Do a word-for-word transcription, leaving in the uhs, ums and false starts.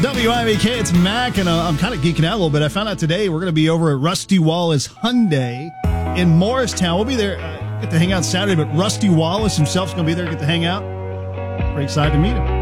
W I V K, it's Mac, and uh, I'm kind of geeking out a little bit. I found out today we're going to be over at Rusty Wallace Hyundai in Morristown. We'll be there, uh, get to hang out Saturday, but Rusty Wallace himself is going to be there, get to hang out. Pretty excited to meet him.